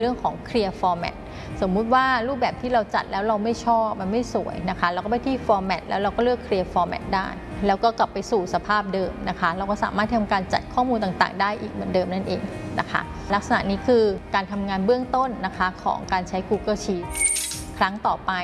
เรื่องของ Clear Format สมมุติว่ารูปแบบที่เราจัดแล้วเราไม่ชอบมันไม่สวยนะคะเราก็ไปที่ Format แล้วเราก็เลือก Clear Format ได้แล้วก็กลับไปสู่สภาพเดิมนะคะเราก็สามารถทำการจัดข้อมูลต่างๆได้อีกเหมือนเดิมนั่นเองนะคะลักษณะนี้คือการทำงานเบื้องต้นนะคะของการใช้ Google Sheets ครั้งต่อไป